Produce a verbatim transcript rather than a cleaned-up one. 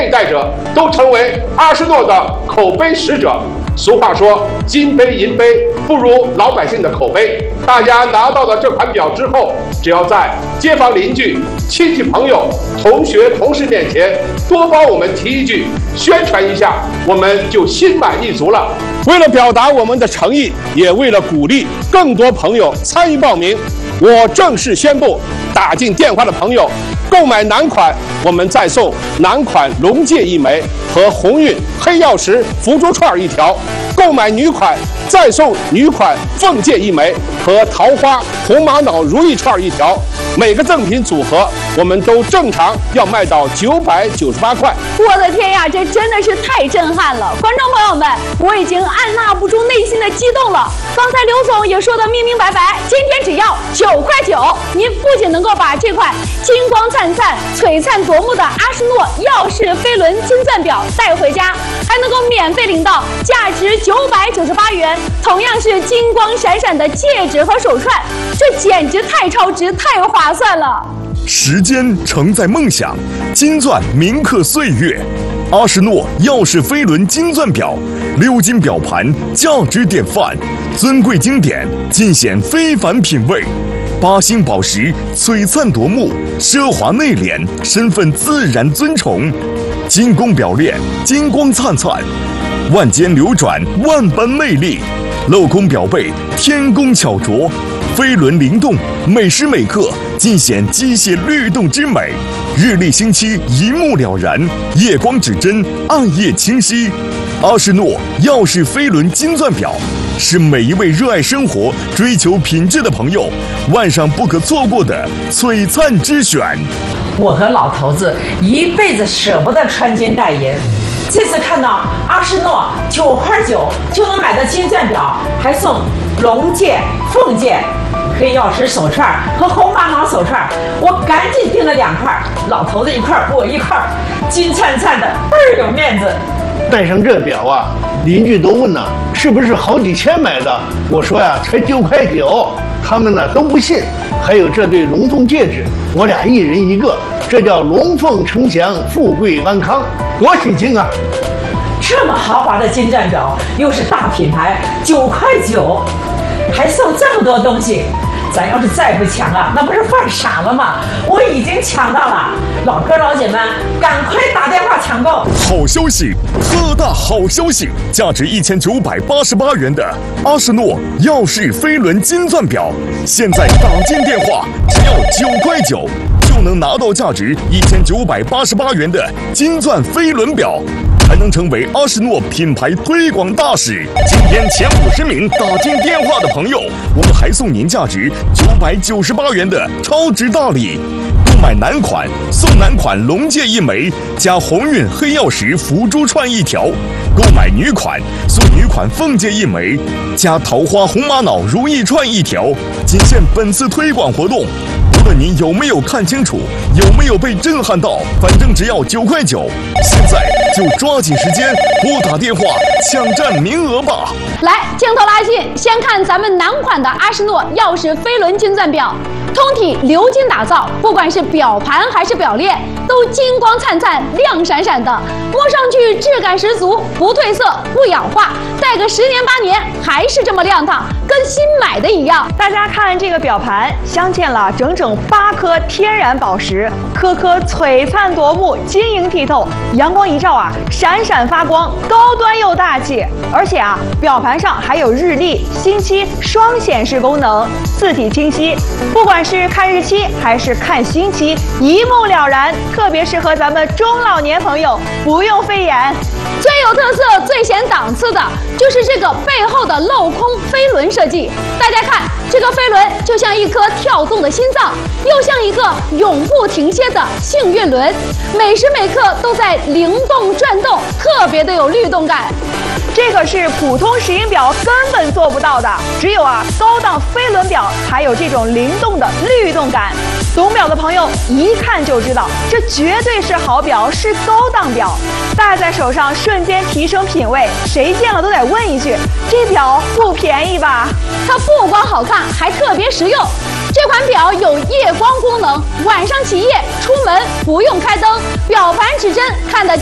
佩戴者都成为阿诗诺的口碑使者。俗话说，金杯银杯不如老百姓的口碑。大家拿到了这款表之后，只要在街坊邻居、亲戚朋友、同学同事面前多帮我们提一句，宣传一下，我们就心满意足了。为了表达我们的诚意，也为了鼓励更多朋友参与报名，我正式宣布，打进电话的朋友购买男款，我们再送男款龙戒一枚和鸿运黑曜石福珠串一条；购买女款，再送女款凤戒一枚和桃花红玛瑙如意串一条。每个赠品组合我们都正常要卖到九百九十八块。 我的天呀，这真的是太震撼了！观众朋友们，我已经按捺不住内心的激动了。刚才刘总也说的明明白白，今天只要九块九，您不仅能够把这款金光灿灿、璀璨夺目的阿诗诺耀世飞轮金钻表带回家，还能够免费领到价值九百九十八元，同样是金光闪闪的戒指和手串，这简直太超值、太划算了。 时间承载梦想，金钻铭刻岁月。阿诗诺耀世飞轮金钻表，鎏金表盘，价值典范，尊贵经典，尽显非凡品味。八星宝石，璀璨夺目，奢华内敛，身份自然尊崇。金工表链，金光灿灿，万间流转，万般魅力。镂空表背，天工巧琢，飞轮灵动，每时每刻尽显机械律动之美。日历星期一目了然，夜光指针，暗夜清晰。阿诗诺耀世飞轮金钻表是每一位热爱生活、追求品质的朋友万上不可错过的璀璨之选。 我和老头子一辈子舍不得穿金戴银，这次看到阿诗诺九块九就能买到金钻表，还送龙戒、凤戒、黑曜石手串和红玛瑙手串，我赶紧订了两块，老头子一块，我一块，金灿灿的，倍儿有面子。 戴上这表啊，邻居都问呢，是不是好几千买的？我说呀，才九块九，他们呢都不信。还有这对龙凤戒指，我俩一人一个，这叫龙凤呈祥，富贵安康，多喜庆啊！ 这么豪华的金钻表，又是大品牌，九块九，还送这么多东西。咱要是再不抢啊，那不是犯傻了吗？我已经抢到了，老哥老姐们，赶快打电话抢购！ 好消息，特大好消息！价值一千九百八十八元的阿诗诺耀世飞轮金钻表，现在打进电话只要九块九，就能拿到价值一千九百八十八元的金钻飞轮表。还能成为阿诗诺品牌推广大使。今天前五十名打进电话的朋友，我们还送您价值九百九十八元的超值大礼。购买男款送男款龙戒一枚，加鸿运黑曜石福珠串一条；购买女款送女款凤戒一枚，加桃花红玛瑙如意串一条。仅限本次推广活动。无论您有没有看清楚，有没有被震撼到，反正只要九块九。现在就抓紧时间拨打电话抢占名额吧！ 来，镜头拉近，先看咱们男款的阿诗诺耀世飞轮金钻表，通体鎏金打造，不管是表盘还是表链，都金光灿灿、亮闪闪的，摸上去质感十足，不褪色、不氧化，戴个十年八年还是这么亮堂，跟新买的一样。 大家看这个表盘，镶嵌了整整八颗天然宝石，颗颗璀璨夺目，晶莹剔透，阳光一照啊，闪闪发光，高端又大气。而且啊，表盘上还有日历、星期双显示功能，字体清晰，不管是看日期还是看星期，一目了然，特别适合咱们中老年朋友，不用费眼。 最有特色、最显档次的就是这个背后的镂空飞轮设计。大家看，这个飞轮就像一颗跳动的心脏，又像一个永不停歇的幸运轮，每时每刻都在灵动转动，特别的有律动感。 这个是普通石英表根本做不到的，只有啊高档飞轮表才有这种灵动的律动感。懂表的朋友一看就知道，这绝对是好表，是高档表，戴在手上瞬间提升品味，谁见了都得问一句：这表不便宜吧？ 它不光好看，还特别实用。这款表有夜光功能，晚上起夜出门不用开灯，表盘指针看得